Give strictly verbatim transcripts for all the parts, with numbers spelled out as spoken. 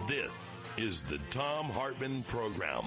This is the Thom Hartmann Program.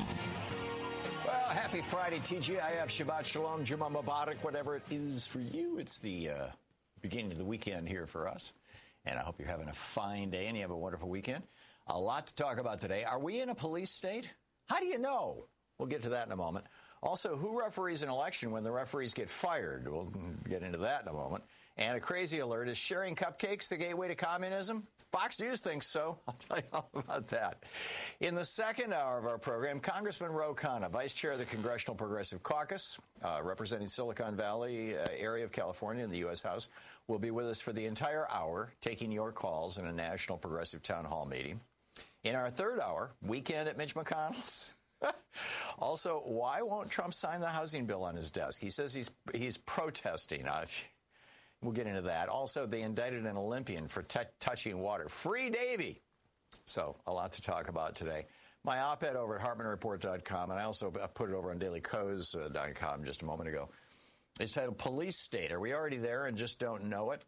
Well, happy Friday, T G I F, Shabbat Shalom, Juma Mubarak, whatever it is for you. It's the uh, beginning of the weekend here for us, and I hope you're having a fine day and you have a wonderful weekend. A lot to talk about today. Are we in a police state? How do you know? We'll get to that in a moment. Also, who referees an election when the referees get fired? We'll get into that in a moment. And a crazy alert, is sharing cupcakes the gateway to communism? Fox News thinks so. I'll tell you all about that. In the second hour of our program, Congressman Ro Khanna, Vice Chair of the Congressional Progressive Caucus, uh, representing Silicon Valley uh, area of California in the U S House, will be with us for the entire hour, taking your calls in a National Progressive Town Hall meeting. In our third hour, weekend at Mitch McConnell's. Also, why won't Trump sign the housing bill on his desk? He says he's he's protesting. Uh, we'll get into that. Also, they indicted an Olympian for t- touching water. Free Davy! So, a lot to talk about today. My op-ed over at Hartmann Report dot com, and I also put it over on Daily Kos dot com just a moment ago. It's titled Police State. Are we already there and just don't know it?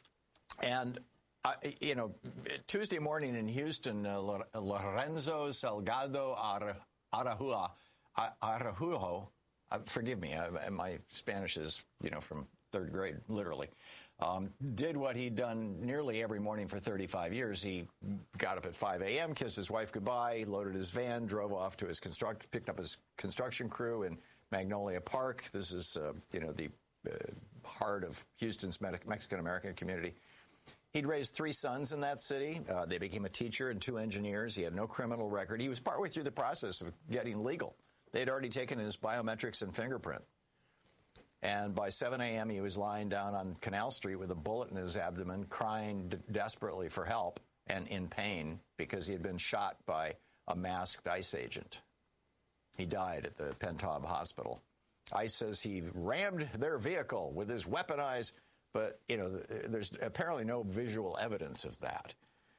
And Uh, you know, Tuesday morning in Houston, uh, Lorenzo Salgado Ar- Araujo, Araujo, uh, forgive me, uh, my Spanish is, you know, from third grade, literally, um, did what he'd done nearly every morning for thirty-five years. He got up at five a.m., kissed his wife goodbye, loaded his van, drove off to his construct, picked up his construction crew in Magnolia Park. This is, uh, you know, the uh, heart of Houston's Mexican-American community. He'd raised three sons in that city. Uh, they became a teacher and two engineers. He had no criminal record. He was partway through the process of getting legal. They'd already taken his biometrics and fingerprint. And by seven a.m., he was lying down on Canal Street with a bullet in his abdomen, crying d- desperately for help and in pain because he had been shot by a masked ICE agent. He died at the Pentob Hospital. ICE says he rammed their vehicle with his weaponized. But, you know, there's apparently no visual evidence of that.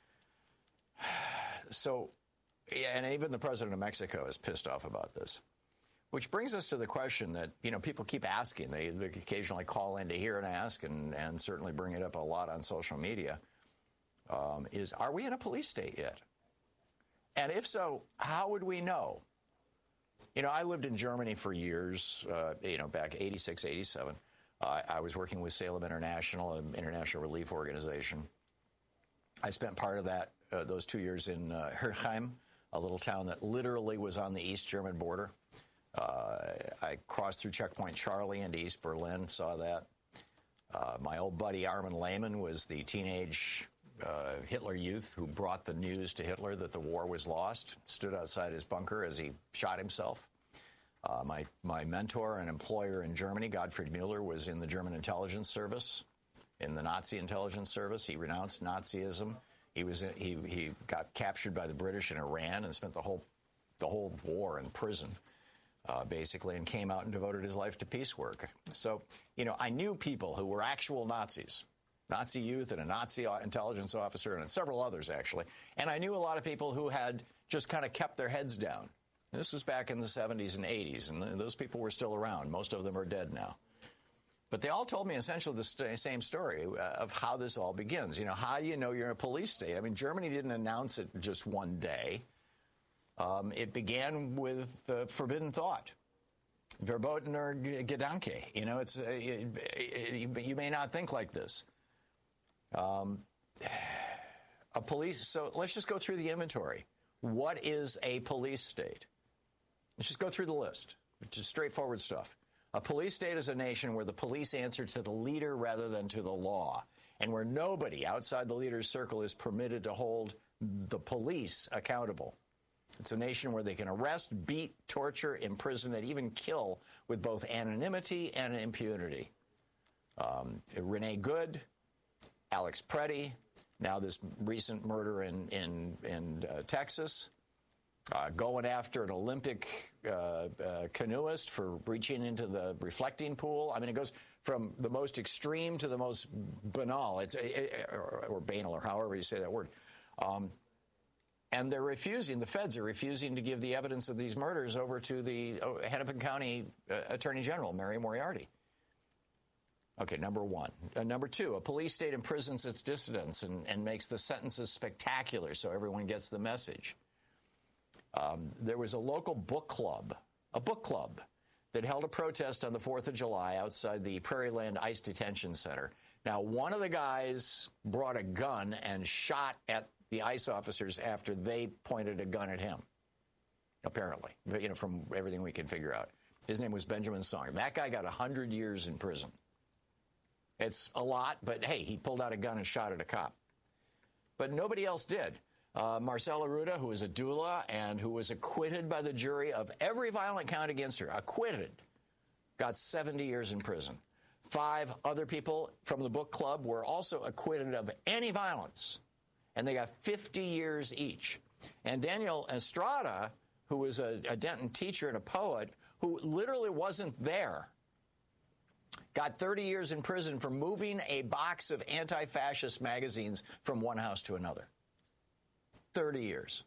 So, and even the president of Mexico is pissed off about this. Which brings us to the question that, you know, people keep asking. They, they occasionally call in to hear and ask, and, and certainly bring it up a lot on social media, um, is, are we in a police state yet? And if so, how would we know? You know, I lived in Germany for years, uh, you know, back eighty-six, eighty-seven. Uh, I was working with Salem International, an international relief organization. I spent part of that, uh, those two years in uh, Herchheim, a little town that literally was on the East German border. Uh, I crossed through Checkpoint Charlie into East Berlin, saw that. Uh, my old buddy Armin Lehmann was the teenage uh, Hitler youth who brought the news to Hitler that the war was lost, stood outside his bunker as he shot himself. Uh, my, my mentor and employer in Germany, Gottfried Mueller, was in the German intelligence service, in the Nazi intelligence service. He renounced Nazism. He was he he got captured by the British in Iran and spent the whole the whole war in prison, uh, basically, and came out and devoted his life to peace work. So, you know, I knew people who were actual Nazis, Nazi youth and a Nazi intelligence officer and several others, actually. And I knew a lot of people who had just kind of kept their heads down. This was back in the seventies and eighties, and those people were still around. Most of them are dead now. But they all told me essentially the st- same story of how this all begins. You know, how do you know you're in a police state? I mean, Germany didn't announce it just one day. Um, it began with uh, forbidden thought. Verbotener Gedanke. You know, it's uh, it, it, you may not think like this. Um, a police. So let's just go through the inventory. What is a police state? Let's just go through the list. It's just straightforward stuff. A police state is a nation where the police answer to the leader rather than to the law, and where nobody outside the leader's circle is permitted to hold the police accountable. It's a nation where they can arrest, beat, torture, imprison, and even kill with both anonymity and impunity. Um, Renee Good, Alex Preddy, now this recent murder in, in, in uh, Texas. Uh, going after an Olympic uh, uh, canoeist for reaching into the reflecting pool. I mean, it goes from the most extreme to the most banal. It's it, or, or banal, or however you say that word. Um, and they're refusing. The feds are refusing to give the evidence of these murders over to the uh, Hennepin County uh, Attorney General, Mary Moriarty. Okay, number one. Uh, number two, a police state imprisons its dissidents and, and makes the sentences spectacular so everyone gets the message. Um, there was a local book club, a book club, that held a protest on the fourth of July outside the Prairieland ICE Detention Center. Now, one of the guys brought a gun and shot at the ICE officers after they pointed a gun at him, apparently, you know, from everything we can figure out. His name was Benjamin Song. That guy got one hundred years in prison. It's a lot, but hey, he pulled out a gun and shot at a cop. But nobody else did. Uh, Marcella Ruda, who was a doula and who was acquitted by the jury of every violent count against her, acquitted, got seventy years in prison. Five other people from the book club were also acquitted of any violence, and they got fifty years each. And Daniel Estrada, who was a, a Denton teacher and a poet, who literally wasn't there, got thirty years in prison for moving a box of anti-fascist magazines from one house to another. thirty years.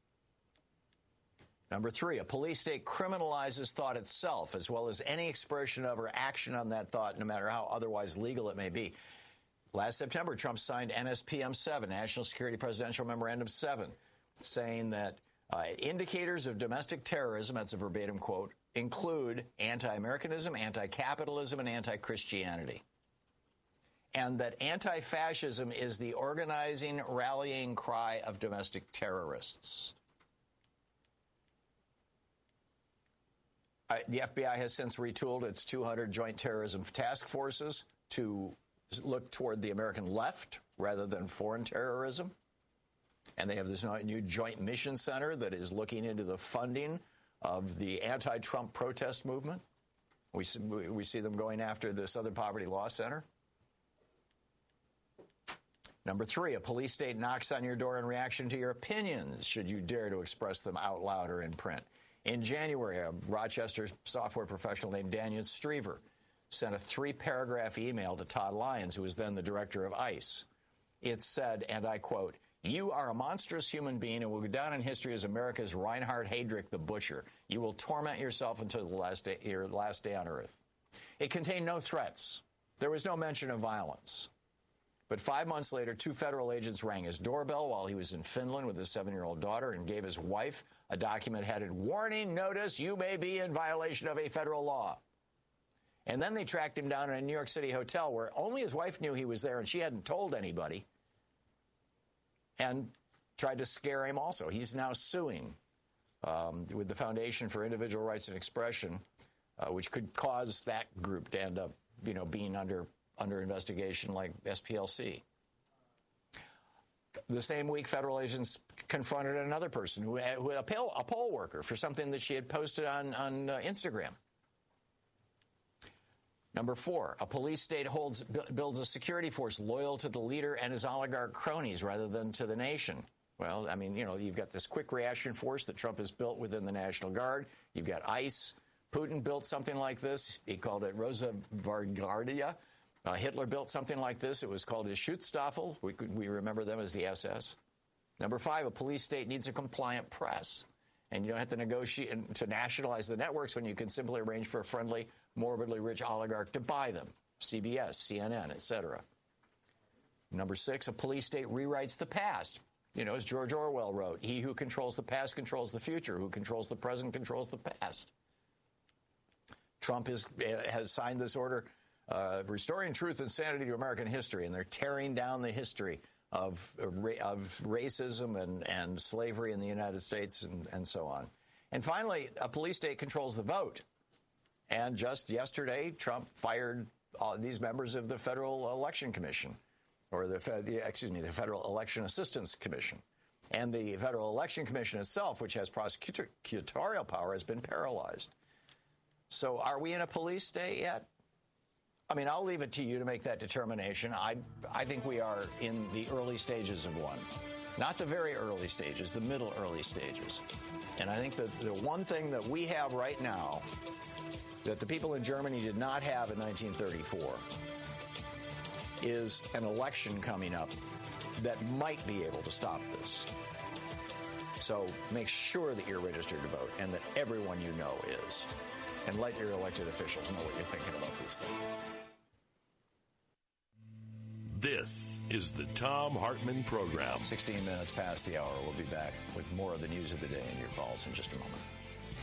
Number three, a police state criminalizes thought itself, as well as any expression of or action on that thought, no matter how otherwise legal it may be. Last September, Trump signed N S P M seven, National Security Presidential Memorandum seven, saying that uh, indicators of domestic terrorism, that's a verbatim quote, include anti-Americanism, anti-capitalism, and anti-Christianity. And that anti-fascism is the organizing, rallying cry of domestic terrorists. Uh, the F B I has since retooled its two hundred joint terrorism task forces to look toward the American left rather than foreign terrorism. And they have this new Joint Mission Center that is looking into the funding of the anti-Trump protest movement. We, we see them going after the Southern Poverty Law Center. Number three, a police state knocks on your door in reaction to your opinions, should you dare to express them out loud or in print. In January, a Rochester software professional named Daniel Strever sent a three-paragraph email to Todd Lyons, who was then the director of ICE. It said, and I quote, "You are a monstrous human being and will go down in history as America's Reinhard Heydrich the Butcher. You will torment yourself until the last day, your last day on earth." It contained no threats. There was no mention of violence. But five months later, two federal agents rang his doorbell while he was in Finland with his seven-year-old daughter and gave his wife a document headed, "Warning notice, you may be in violation of a federal law." And then they tracked him down in a New York City hotel where only his wife knew he was there and she hadn't told anybody, and tried to scare him also. He's now suing um, with the Foundation for Individual Rights and Expression, uh, which could cause that group to end up, you know, being under under investigation like S P L C. The same week, federal agents confronted another person, who, who a, poll, a poll worker, for something that she had posted on, on uh, Instagram. Number four, a police state holds, builds a security force loyal to the leader and his oligarch cronies rather than to the nation. Well, I mean, you know, you've got this quick reaction force that Trump has built within the National Guard. You've got ICE. Putin built something like this. He called it Rosa Vargardia. Uh, Hitler built something like this. It was called his Schutzstaffel. We, could, we remember them as the S S. Number five, a police state needs a compliant press. And you don't have to negotiate to nationalize the networks when you can simply arrange for a friendly, morbidly rich oligarch to buy them. C B S, C N N, et cetera. Number six, a police state rewrites the past. You know, as George Orwell wrote, he who controls the past controls the future. Who controls the present controls the past. Trump is, has signed this order uh, restoring truth and sanity to American history, and they're tearing down the history of, of racism and, and slavery in the United States and, and so on. And finally, a police state controls the vote. And just yesterday, Trump fired all these members of the Federal Election Commission, or the, the excuse me, the Federal Election Assistance Commission. And the Federal Election Commission itself, which has prosecutorial power, has been paralyzed. So are we in a police state yet? I mean, I'll leave it to you to make that determination. I, I think we are in the early stages of one. Not the very early stages, the middle early stages. And I think that the one thing that we have right now that the people in Germany did not have in nineteen thirty-four is an election coming up that might be able to stop this. So make sure that you're registered to vote and that everyone you know is. And let your elected officials know what you're thinking about these things. This is the Thom Hartmann Program. sixteen minutes past the hour. We'll be back with more of the news of the day and your calls in just a moment.